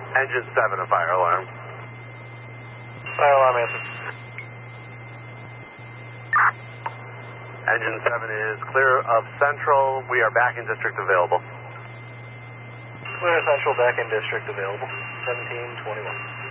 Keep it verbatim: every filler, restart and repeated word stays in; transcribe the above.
Engine seven, a fire alarm. Fire alarm answer. Engine seven is clear of Central. We are back in district available. Clear Central, back in district available. seventeen twenty-one.